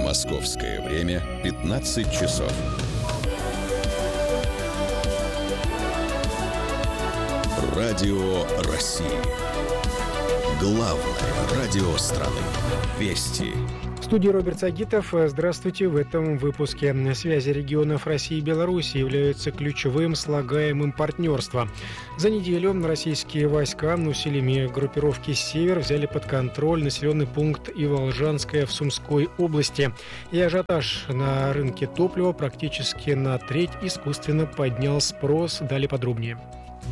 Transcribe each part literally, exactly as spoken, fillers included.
Московское время пятнадцать часов. Радио России. Главное радио страны. Вести. В студии Роберт Сагитов. Здравствуйте. В этом выпуске. Связи регионов России и Беларуси являются ключевым слагаемым партнерства. За неделю российские войска усилиями группировки «Север» взяли под контроль населенный пункт Иволжанское в Сумской области. И ажиотаж на рынке топлива практически на треть искусственно поднял спрос. Далее подробнее.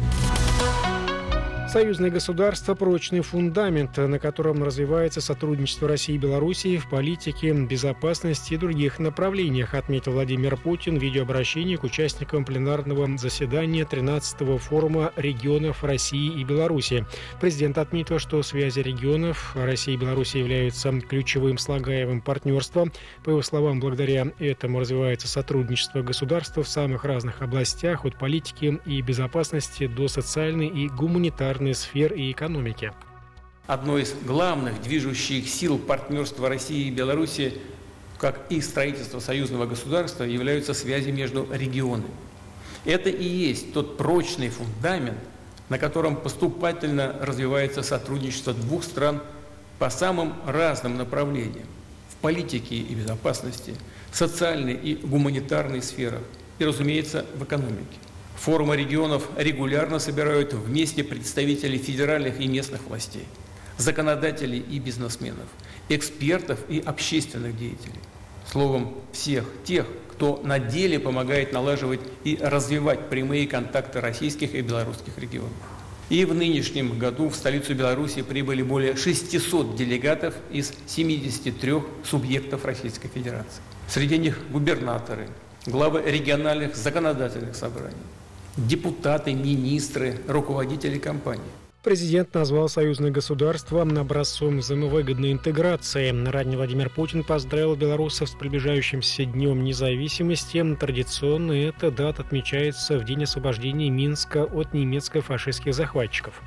Союзное государство – прочный фундамент, на котором развивается сотрудничество России и Белоруссии в политике, безопасности и других направлениях, отметил Владимир Путин в видеообращении к участникам пленарного заседания тринадцатого форума регионов России и Беларуси. Президент отметил, что связи регионов России и Беларуси являются ключевым слагаемым партнерства. По его словам, благодаря этому развивается сотрудничество государств в самых разных областях, от политики и безопасности до социальной и гуманитарной сфер и экономики. Одной из главных движущих сил партнерства России и Беларуси, как и строительство союзного государства, являются связи между регионами. Это и есть тот прочный фундамент, на котором поступательно развивается сотрудничество двух стран по самым разным направлениям: в политике и безопасности, в социальной и гуманитарной сферах и, разумеется, в экономике. Форумы регионов регулярно собирают вместе представителей федеральных и местных властей, законодателей и бизнесменов, экспертов и общественных деятелей. Словом, всех тех, кто на деле помогает налаживать и развивать прямые контакты российских и белорусских регионов. И в нынешнем году в столицу Беларуси прибыли более шестисот делегатов из семидесяти трёх субъектов Российской Федерации. Среди них губернаторы, главы региональных законодательных собраний, депутаты, министры, руководители компаний. Президент назвал союзное государство образцом взаимовыгодной интеграции. Ранее Владимир Путин поздравил белорусов с приближающимся Днем независимости. Традиционно эта дата отмечается в день освобождения Минска от немецко-фашистских захватчиков.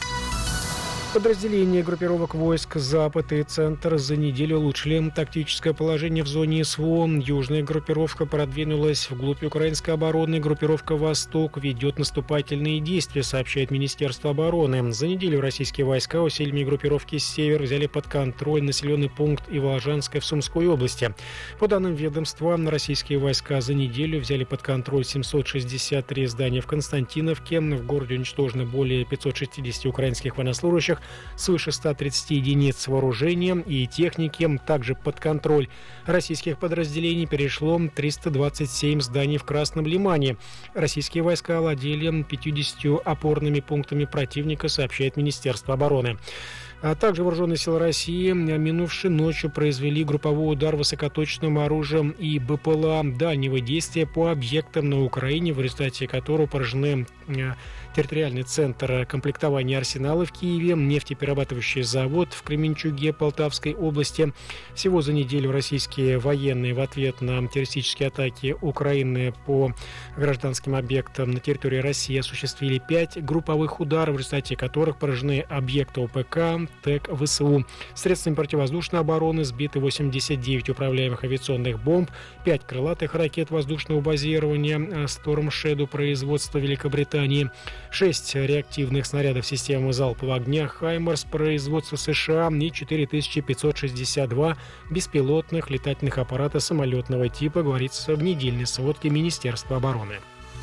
Подразделения группировок войск «Запад» и «Центр» за неделю улучшили тактическое положение в зоне СВО. Южная группировка продвинулась вглубь украинской обороны. Группировка «Восток» ведет наступательные действия, сообщает Министерство обороны. За неделю российские войска усилиями группировки «Север» взяли под контроль населенный пункт Иволжанское в Сумской области. По данным ведомства, российские войска за неделю взяли под контроль семьсот шестьдесят три здания в Константиновке. В городе уничтожено более пятьсот шестьдесят украинских военнослужащих, свыше ста тридцати единиц вооружения и техники. Также под контроль российских подразделений перешло триста двадцать семь зданий в Красном Лимане. Российские войска овладели пятьюдесятью опорными пунктами противника, сообщает Министерство обороны. А также вооруженные силы России минувшей ночью произвели групповой удар высокоточным оружием и БПЛА дальнего действия по объектам на Украине, в результате которого поражены территориальный центр комплектования арсенала в Киеве, нефтеперерабатывающий завод в Кременчуге Полтавской области. Всего за неделю российские военные в ответ на террористические атаки Украины по гражданским объектам на территории России осуществили пять групповых ударов, в результате которых поражены объекты ОПК, ТЭК, ВСУ. Средствами противовоздушной обороны сбиты восемьдесят девять управляемых авиационных бомб, пять крылатых ракет воздушного базирования Storm Shadow производства Великобритании, шесть реактивных снарядов системы залпового огня «Хаймарс» производства США и четыре тысячи пятьсот шестьдесят два беспилотных летательных аппарата самолетного типа, говорится в недельной сводке Министерства обороны.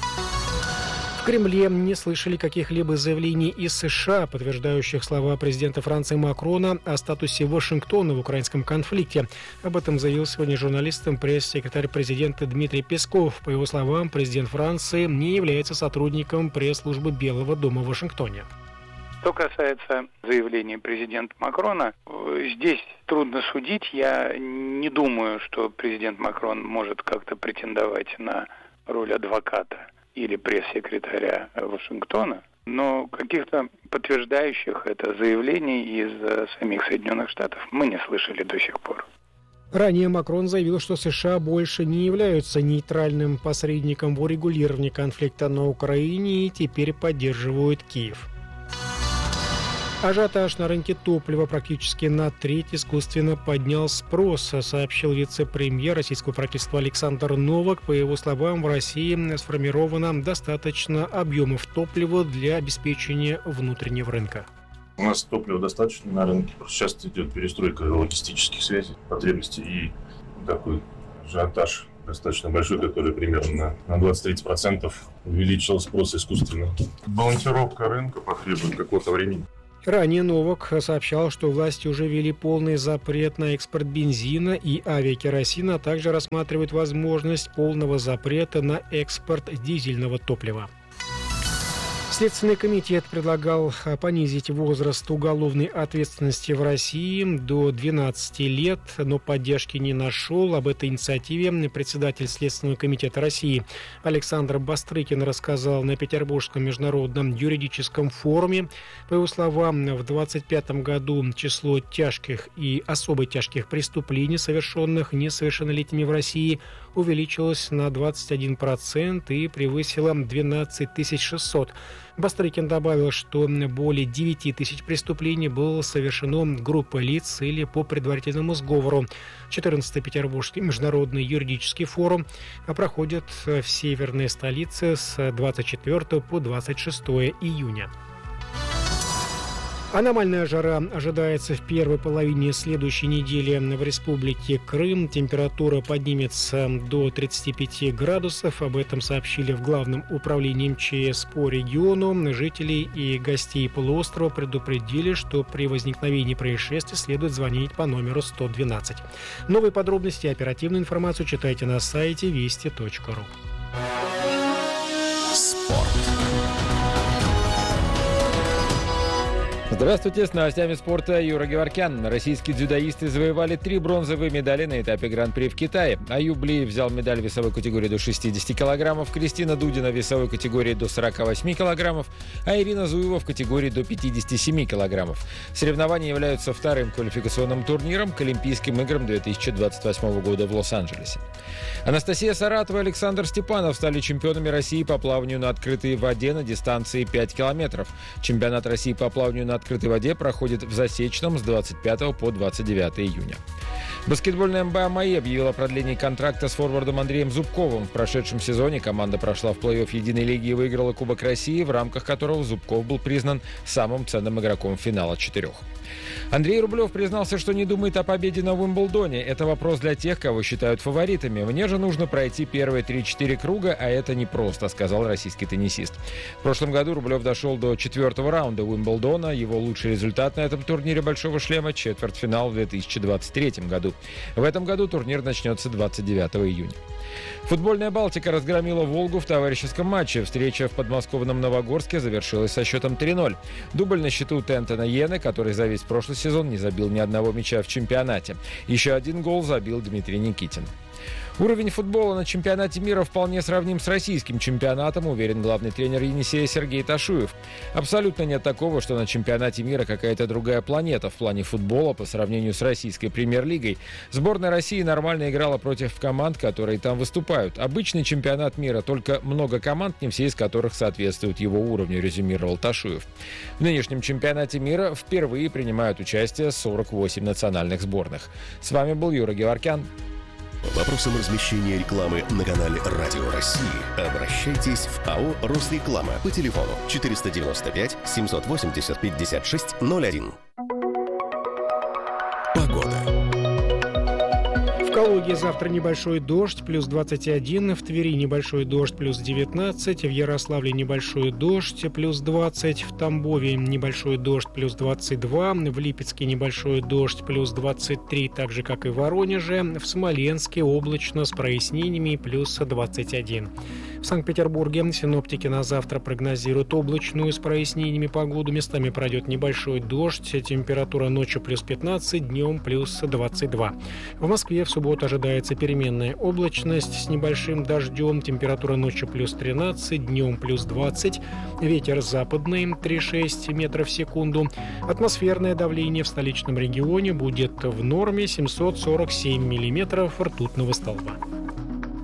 В Кремле не слышали каких-либо заявлений из США, подтверждающих слова президента Франции Макрона о статусе Вашингтона в украинском конфликте. Об этом заявил сегодня журналистам пресс-секретарь президента Дмитрий Песков. По его словам, президент Франции не является сотрудником пресс-службы Белого дома в Вашингтоне. Что касается заявления президента Макрона, здесь трудно судить. Я не думаю, что президент Макрон может как-то претендовать на роль адвоката или пресс-секретаря Вашингтона, но каких-то подтверждающих это заявлений из самих Соединенных Штатов мы не слышали до сих пор. Ранее Макрон заявил, что США больше не являются нейтральным посредником в урегулировании конфликта на Украине и теперь поддерживают Киев. Ажиотаж на рынке топлива практически на треть искусственно поднял спрос, сообщил вице-премьер российского правительства Александр Новак. По его словам, в России сформировано достаточно объемов топлива для обеспечения внутреннего рынка. У нас топлива достаточно на рынке, просто сейчас идет перестройка логистических связей, потребностей и такой ажиотаж достаточно большой, который примерно на двадцать-тридцать процентов увеличил спрос искусственно. Балансировка рынка потребует какого-то времени. Ранее Новак сообщал, что власти уже ввели полный запрет на экспорт бензина и авиакеросина, а также рассматривают возможность полного запрета на экспорт дизельного топлива. Следственный комитет предлагал понизить возраст уголовной ответственности в России до двенадцати лет, но поддержки не нашел. Об этой инициативе председатель Следственного комитета России Александр Бастрыкин рассказал на Петербургском международном юридическом форуме. По его словам, в двадцать пятом году число тяжких и особо тяжких преступлений, совершенных несовершеннолетними в России, увеличилось на двадцать один процент и превысило двенадцать тысяч шестьсот. Бастрыкин добавил, что более девяти тысяч преступлений было совершено группой лиц или по предварительному сговору. четырнадцатый Петербургский международный юридический форум проходит в северной столице с двадцать четвёртого по двадцать шестое июня. Аномальная жара ожидается в первой половине следующей недели в республике Крым. Температура поднимется до тридцати пяти градусов. Об этом сообщили в Главном управлении эм че эс по региону. Жителей и гостей полуострова предупредили, что при возникновении происшествий следует звонить по номеру сто двенадцать. Новые подробности и оперативную информацию читайте на сайте вести точка ру. Спорт. Здравствуйте, с новостями спорта Юра Геворкян. Российские дзюдоисты завоевали три бронзовые медали на этапе Гран-при в Китае. Аюб Блиев взял медаль в весовой категории до шестидесяти килограммов, Кристина Дудина в весовой категории до сорока восьми килограммов, а Ирина Зуева в категории до пятидесяти семи килограммов. Соревнования являются вторым квалификационным турниром к Олимпийским играм две тысячи двадцать восьмого года в Лос-Анджелесе. Анастасия Саратова и Александр Степанов стали чемпионами России по плаванию на открытой воде на дистанции пять километров. Чемпионат России по плаванию на открытой воде проходит в Засечном с двадцать пятого по двадцать девятое июня. Баскетбольная эн бэ а МАИ объявила о продлении контракта с форвардом Андреем Зубковым. В прошедшем сезоне команда прошла в плей-офф Единой лиги и выиграла Кубок России, в рамках которого Зубков был признан самым ценным игроком финала четырех. Андрей Рублев признался, что не думает о победе на Уимблдоне. Это вопрос для тех, кого считают фаворитами. Мне же нужно пройти первые три-четыре круга, а это непросто, сказал российский теннисист. В прошлом году Рублев дошел до четвертого раунда Уимблдона. Его лучший результат на этом турнире «Большого шлема» — четвертьфинал в две тысячи двадцать третьем году. В этом году турнир начнется двадцать девятого июня. Футбольная «Балтика» разгромила «Волгу» в товарищеском матче. Встреча в подмосковном Новогорске завершилась со счетом три ноль. Дубль на счету Тентона Йены, который за весь прошлый сезон не забил ни одного мяча в чемпионате. Еще один гол забил Дмитрий Никитин. Уровень футбола на чемпионате мира вполне сравним с российским чемпионатом, уверен главный тренер Енисея Сергей Ташуев. Абсолютно нет такого, что на чемпионате мира какая-то другая планета в плане футбола по сравнению с российской премьер-лигой. Сборная России нормально играла против команд, которые там выступают. Обычный чемпионат мира, только много команд, не все из которых соответствуют его уровню, резюмировал Ташуев. В нынешнем чемпионате мира впервые принимают участие сорок восемь национальных сборных. С вами был Юра Геворкян. По вопросам размещения рекламы на канале «Радио России» обращайтесь в АО «Росреклама» по телефону четыреста девяносто пять семьсот восемьдесят пятьдесят шесть ноль один. Погода. В Калуге завтра небольшой дождь, плюс двадцать один, в Твери небольшой дождь, плюс девятнадцать, в Ярославле небольшой дождь, плюс двадцать, в Тамбове небольшой дождь, плюс двадцать два, в Липецке небольшой дождь, плюс двадцать три, так же, как и в Воронеже, в Смоленске облачно с прояснениями, плюс двадцать один. В Санкт-Петербурге синоптики на завтра прогнозируют облачную с прояснениями погоду, местами пройдет небольшой дождь, температура ночью плюс пятнадцать, днем плюс двадцать два. В Москве в субботу ожидается переменная облачность с небольшим дождем, температура ночью плюс тринадцать, днем плюс двадцать, ветер западный три-шесть метров в секунду. Атмосферное давление в столичном регионе будет в норме семьсот сорок семь миллиметров ртутного столба.